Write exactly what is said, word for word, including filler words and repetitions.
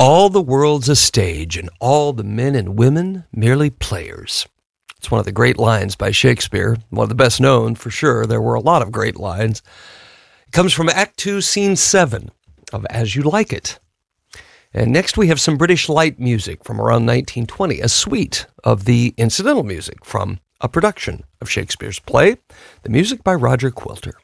All the world's a stage, and all the men and women merely players. It's one of the great lines by Shakespeare, one of the best known for sure. There were a lot of great lines. It comes from Act two, Scene seven of As You Like It. And next we have some British light music from around nineteen twenty, a suite of the incidental music from a production of Shakespeare's play, the music by Roger Quilter.